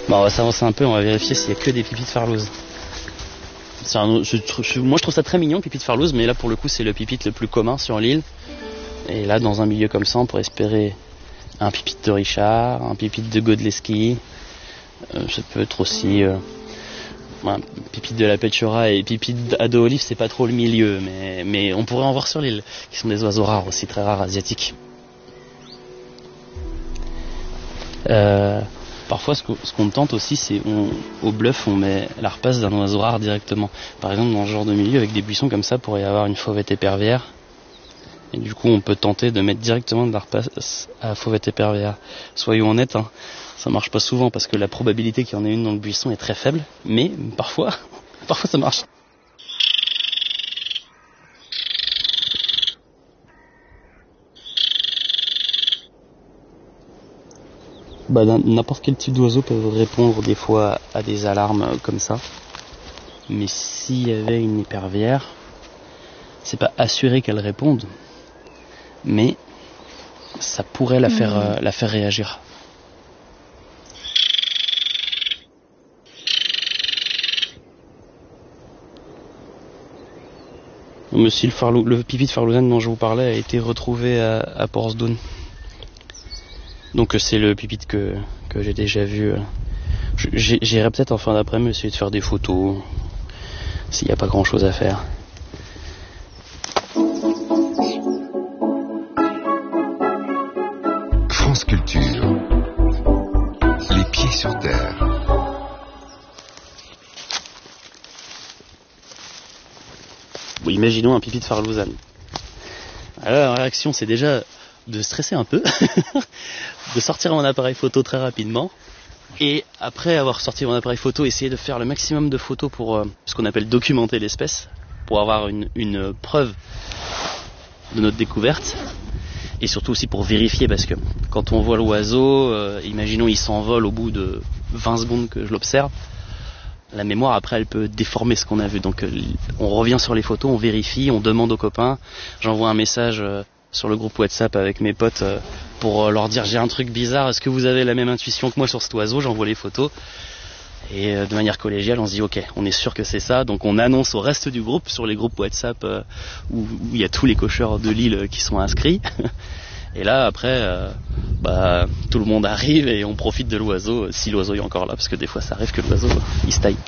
Bon, on va s'avancer un peu, on va vérifier s'il y a que des pipis de farlouse. Moi je trouve ça très mignon, pipi de farlouse, mais là pour le coup c'est le pipit le plus commun sur l'île. Et là dans un milieu comme ça on pourrait espérer un pipit de Richard, un pipit de Godleski. Ça peut être aussi pipit de la Petchora et pipit d'Ado Olive, c'est pas trop le milieu, mais on pourrait en voir sur l'île, qui sont des oiseaux rares aussi, très rares asiatiques. Parfois, ce qu'on tente aussi, c'est au bluff, on met la rapace d'un oiseau rare directement. Par exemple, dans ce genre de milieu, avec des buissons comme ça, pourrait y avoir une fauvette épervière. Et du coup, on peut tenter de mettre directement de la rapace à la fauvette épervière. Soyons honnêtes, hein, ça marche pas souvent parce que la probabilité qu'il y en ait une dans le buisson est très faible. Mais parfois ça marche. N'importe quel type d'oiseau peut répondre des fois à des alarmes comme ça. Mais s'il y avait une épervière, c'est pas assuré qu'elle réponde, mais ça pourrait la faire réagir. Mais si le pipi de farlouzane dont je vous parlais a été retrouvé à Portsdown. Donc c'est le pipit que j'ai déjà vu. J'irai peut-être en fin d'après-midi essayer de faire des photos, s'il n'y a pas grand chose à faire. France Culture. Les pieds sur terre. Bon, imaginons un pipi de farlouzane. Alors la réaction c'est déjà de stresser un peu, de sortir mon appareil photo très rapidement, et après avoir sorti mon appareil photo, essayer de faire le maximum de photos pour ce qu'on appelle documenter l'espèce, pour avoir une preuve de notre découverte, et surtout aussi pour vérifier, parce que quand on voit l'oiseau, imaginons il s'envole au bout de 20 secondes que je l'observe, la mémoire après elle peut déformer ce qu'on a vu, donc on revient sur les photos, on vérifie, on demande aux copains, j'envoie un message sur le groupe WhatsApp avec mes potes pour leur dire j'ai un truc bizarre, est-ce que vous avez la même intuition que moi sur cet oiseau, j'envoie les photos et de manière collégiale on se dit ok, on est sûr que c'est ça, donc on annonce au reste du groupe sur les groupes WhatsApp où il y a tous les cocheurs de l'île qui sont inscrits et là après tout le monde arrive et on profite de l'oiseau si l'oiseau est encore là, parce que des fois ça arrive que l'oiseau il se taille.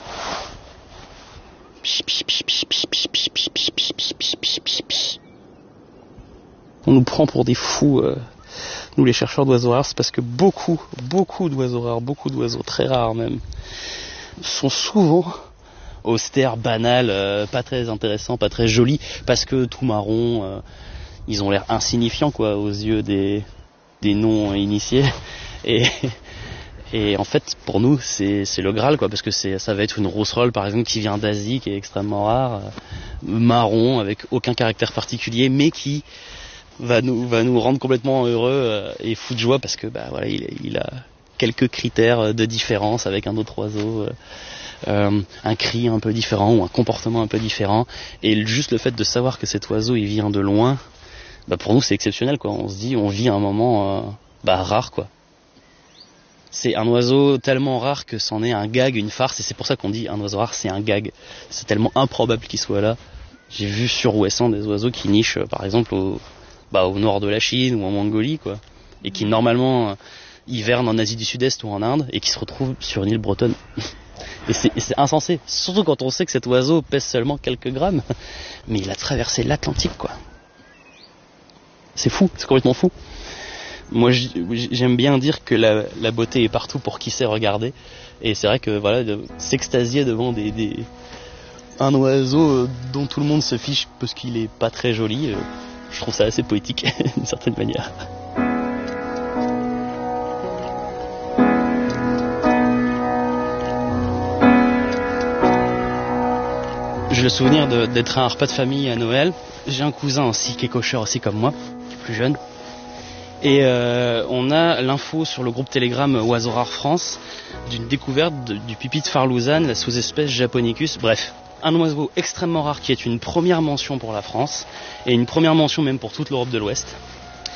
On nous prend pour des fous, nous les chercheurs d'oiseaux rares, c'est parce que beaucoup d'oiseaux rares, beaucoup d'oiseaux très rares même, sont souvent austères, banals, pas très intéressants, pas très jolis, parce que tout marron, ils ont l'air insignifiants quoi aux yeux des non initiés. Et en fait, pour nous, c'est le Graal quoi, parce que ça va être une rousserolle par exemple qui vient d'Asie, qui est extrêmement rare, marron avec aucun caractère particulier, mais qui va nous rendre complètement heureux et fou de joie parce que voilà, il a quelques critères de différence avec un autre oiseau, un cri un peu différent ou un comportement un peu différent, et juste le fait de savoir que cet oiseau il vient de loin, pour nous c'est exceptionnel quoi. On se dit on vit un moment rare quoi. C'est un oiseau tellement rare que c'en est un gag, une farce, et c'est pour ça qu'on dit un oiseau rare c'est un gag. C'est tellement improbable qu'il soit là. J'ai vu sur Ouessant des oiseaux qui nichent par exemple au nord de la Chine ou en Mongolie quoi, et qui normalement hivernent en Asie du Sud-Est ou en Inde et qui se retrouvent sur une île bretonne. et c'est insensé, surtout quand on sait que cet oiseau pèse seulement quelques grammes, mais il a traversé l'Atlantique quoi. C'est fou, c'est complètement fou. Moi j'aime bien dire que la beauté est partout pour qui sait regarder, et c'est vrai que voilà, de s'extasier devant un oiseau dont tout le monde se fiche parce qu'il est pas très joli, je trouve ça assez poétique d'une certaine manière. J'ai le souvenir d'être à un repas de famille à Noël. J'ai un cousin aussi qui est cocheur aussi comme moi, qui est plus jeune. Et on a l'info sur le groupe Telegram Oiseaux Rares France d'une découverte du pipi de farlouzane, la sous-espèce Japonicus. Bref, un oiseau extrêmement rare qui est une première mention pour la France et une première mention même pour toute l'Europe de l'Ouest.